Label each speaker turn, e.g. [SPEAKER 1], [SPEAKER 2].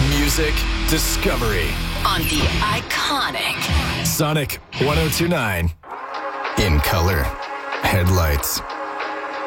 [SPEAKER 1] Music discovery
[SPEAKER 2] on the iconic
[SPEAKER 1] Sonic 102.9. In color, headlights,